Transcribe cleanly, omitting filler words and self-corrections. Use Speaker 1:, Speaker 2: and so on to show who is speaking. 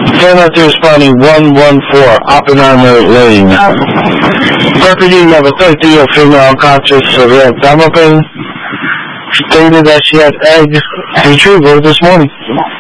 Speaker 1: 1002 responding 114, Oppenheimer Lane. Property, you have a 30-year female unconscious, severe abdominal pain. Stated that she had egg retrieval this morning.